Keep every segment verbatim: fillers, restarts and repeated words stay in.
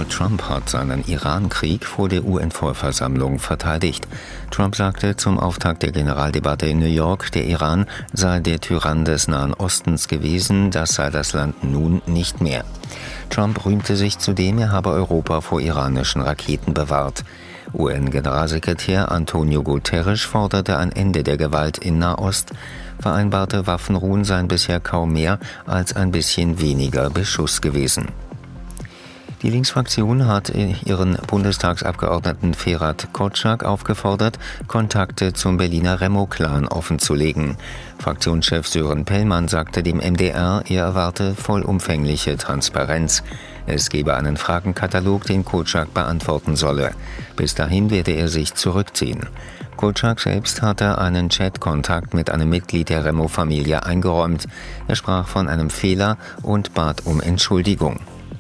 Donald Trump hat seinen Iran-Krieg vor der U N-Vollversammlung verteidigt. Trump sagte zum Auftakt der Generaldebatte in New York, der Iran sei der Tyrann des Nahen Ostens gewesen, das sei das Land nun nicht mehr. Trump rühmte sich zudem, er habe Europa vor iranischen Raketen bewahrt. U N-Generalsekretär Antonio Guterres forderte ein Ende der Gewalt in Nahost. Vereinbarte Waffenruhen seien bisher kaum mehr als ein bisschen weniger Beschuss gewesen. Die Linksfraktion hat ihren Bundestagsabgeordneten Ferhat Kotschak aufgefordert, Kontakte zum Berliner Remo-Clan offenzulegen. Fraktionschef Sören Pellmann sagte dem M D R, er erwarte vollumfängliche Transparenz. Es gebe einen Fragenkatalog, den Kotschak beantworten solle. Bis dahin werde er sich zurückziehen. Kotschak selbst hatte einen Chatkontakt mit einem Mitglied der Remo-Familie eingeräumt. Er sprach von einem Fehler und bat um Entschuldigung.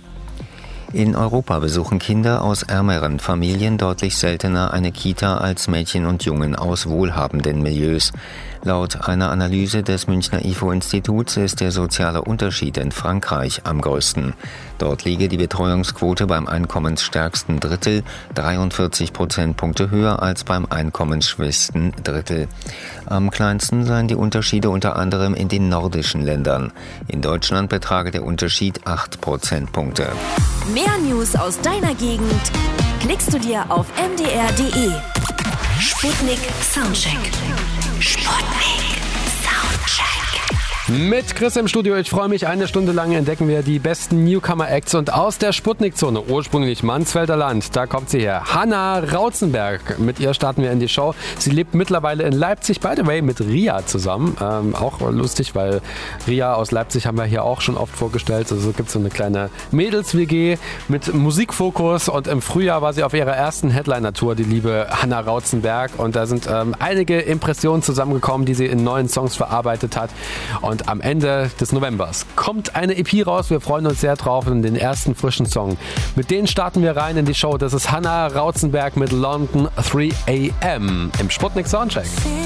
In Europa besuchen Kinder aus ärmeren Familien deutlich seltener eine Kita als Mädchen und Jungen aus wohlhabenden Milieus. Laut einer Analyse des Münchner I F O-Instituts ist der soziale Unterschied in Frankreich am größten. Dort liege die Betreuungsquote beim einkommensstärksten Drittel dreiundvierzig Prozentpunkte höher als beim einkommensschwächsten Drittel. Am kleinsten seien die Unterschiede unter anderem in den nordischen Ländern. In Deutschland betrage der Unterschied acht Prozentpunkte. Mehr News aus deiner Gegend klickst du dir auf m d r punkt d e. Sputnik Soundcheck. Sputnik Soundcheck. Mit Chris im Studio. Ich freue mich. Eine Stunde lang entdecken wir die besten Newcomer-Acts und aus der Sputnik-Zone, ursprünglich Mansfelder Land, da kommt sie her. Hanna Rauzenberg. Mit ihr starten wir in die Show. Sie lebt mittlerweile in Leipzig, by the way, mit Ria zusammen. Ähm, auch lustig, weil Ria aus Leipzig haben wir hier auch schon oft vorgestellt. Also gibt es so eine kleine Mädels-W G mit Musikfokus und im Frühjahr war sie auf ihrer ersten Headliner-Tour, die liebe Hanna Rauzenberg. Und da sind ähm, einige Impressionen zusammengekommen, die sie in neuen Songs verarbeitet hat. Und Und am Ende des Novembers kommt eine E P raus. Wir freuen uns sehr drauf in den ersten frischen Song. Mit denen starten wir rein in die Show. Das ist Hanna Rauzenberg mit London drei a m im Sputnik Soundcheck.